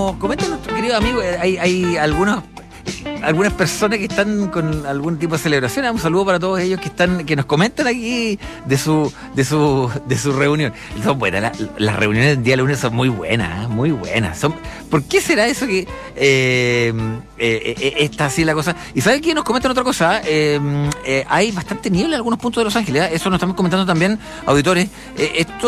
nos comenta nuestro querido amigo, hay algunas personas que están con algún tipo de celebración. Un saludo para todos ellos que nos comentan aquí de su reunión. Son buenas, las reuniones del día lunes son muy buenas, muy buenas. ¿Por qué será eso que está así la cosa? Y ¿saben qué? Nos comentan otra cosa. Hay bastante niebla en algunos puntos de Los Ángeles, ¿eh? Eso nos están comentando también auditores. Esto